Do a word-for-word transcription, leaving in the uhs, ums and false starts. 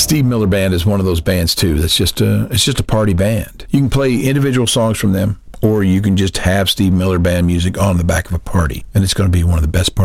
Steve Miller Band is one of those bands too. That's just a it's just a party band. You can play individual songs from them, or you can just have Steve Miller Band music on the back of a party, and it's going to be one of the best party